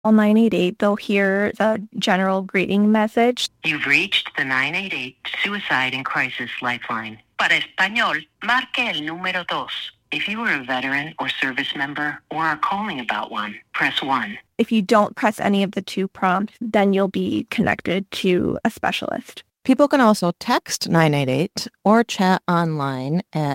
On 988, they'll hear the general greeting message. You've reached the 988 Suicide and Crisis Lifeline. Para español, marque el número dos. If you are a veteran or service member or are calling about one, press 1. If you don't press any of the two prompts, then you'll be connected to a specialist. People can also text 988 or chat online at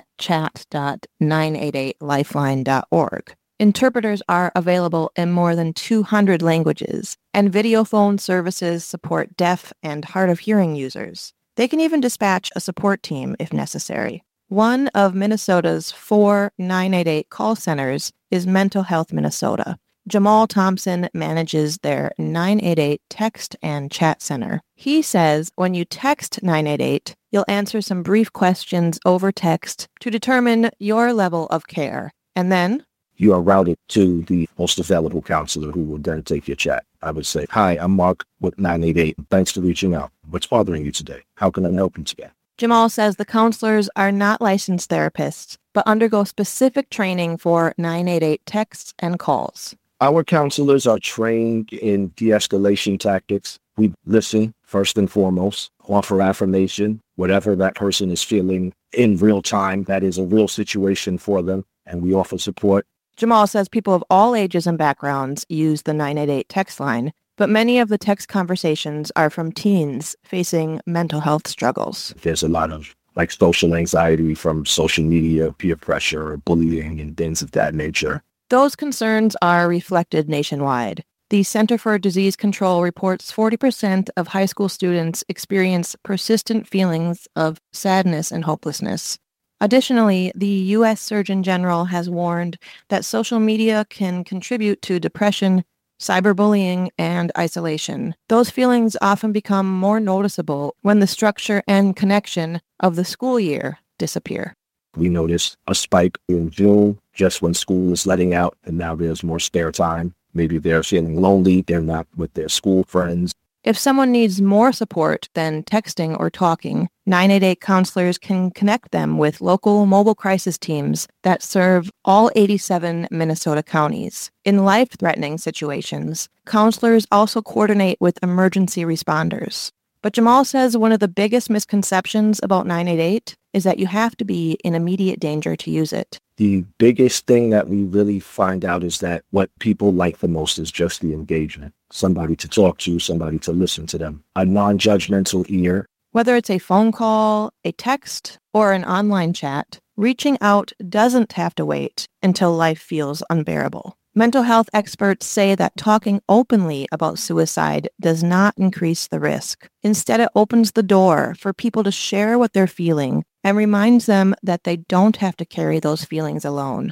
chat.988lifeline.org. Interpreters are available in more than 200 languages, and video phone services support deaf and hard of hearing users. They can even dispatch a support team if necessary. One of Minnesota's 4 988 call centers is Mental Health Minnesota. Jamal Thompson manages their 988 text and chat center. He says when you text 988, you'll answer some brief questions over text to determine your level of care. And then you are routed to the most available counselor who will then take your chat. I would say, "Hi, I'm Mark with 988. Thanks for reaching out. What's bothering you today? How can I help you today?" Jamal says the counselors are not licensed therapists, but undergo specific training for 988 texts and calls. Our counselors are trained in de-escalation tactics. We listen first and foremost, offer affirmation, whatever that person is feeling in real time, that is a real situation for them, and we offer support. Jamal says people of all ages and backgrounds use the 988 text line, but many of the text conversations are from teens facing mental health struggles. There's a lot of social anxiety from social media, peer pressure, bullying, and things of that nature. Those concerns are reflected nationwide. The Center for Disease Control reports 40% of high school students experience persistent feelings of sadness and hopelessness. Additionally, the U.S. Surgeon General has warned that social media can contribute to depression, cyberbullying, and isolation. Those feelings often become more noticeable when the structure and connection of the school year disappear. We noticed a spike in June, just when school is letting out, and now there's more spare time. Maybe they're feeling lonely, they're not with their school friends. If someone needs more support than texting or talking, 988 counselors can connect them with local mobile crisis teams that serve all 87 Minnesota counties. In life-threatening situations, counselors also coordinate with emergency responders. But Jamal says one of the biggest misconceptions about 988 is that you have to be in immediate danger to use it. The biggest thing that we really find out is that what people like the most is just the engagement. Somebody to talk to, somebody to listen to them. A non-judgmental ear. Whether it's a phone call, a text, or an online chat, reaching out doesn't have to wait until life feels unbearable. Mental health experts say that talking openly about suicide does not increase the risk. Instead, it opens the door for people to share what they're feeling and reminds them that they don't have to carry those feelings alone.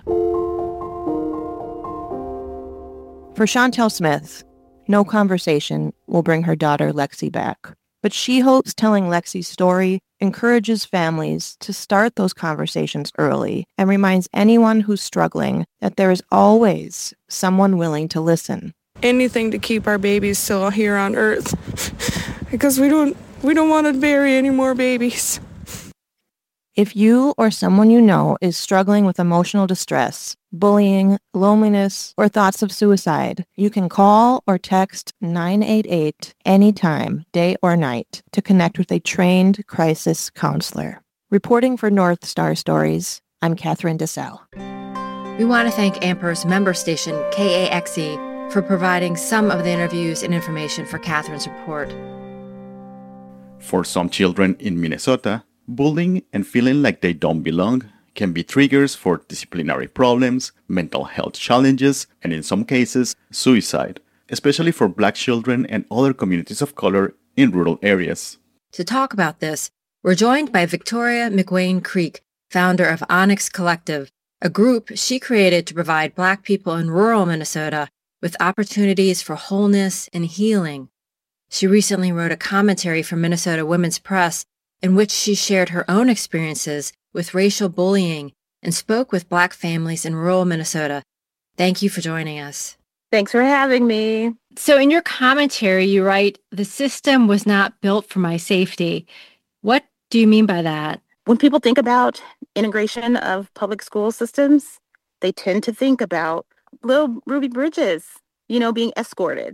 For Chantel Smith, no conversation will bring her daughter Lexi back. But she hopes telling Lexi's story encourages families to start those conversations early and reminds anyone who's struggling that there is always someone willing to listen. Anything to keep our babies still here on Earth, because we don't want to bury any more babies. If you or someone you know is struggling with emotional distress, bullying, loneliness, or thoughts of suicide, you can call or text 988 anytime, day or night, to connect with a trained crisis counselor. Reporting for North Star Stories, I'm Catherine DeSalle. We want to thank Amper's member station, KAXE, for providing some of the interviews and information for Catherine's report. For some children in Minnesota, bullying and feeling like they don't belong can be triggers for disciplinary problems, mental health challenges, and in some cases, suicide, especially for Black children and other communities of color in rural areas. To talk about this, we're joined by Victoria McWayne Creek, founder of Onyx Collective, a group she created to provide Black people in rural Minnesota with opportunities for wholeness and healing. She recently wrote a commentary for Minnesota Women's Press in which she shared her own experiences with racial bullying and spoke with Black families in rural Minnesota. Thank you for joining us. Thanks for having me. So in your commentary, you write, "The system was not built for my safety." What do you mean by that? When people think about integration of public school systems, they tend to think about little Ruby Bridges being escorted.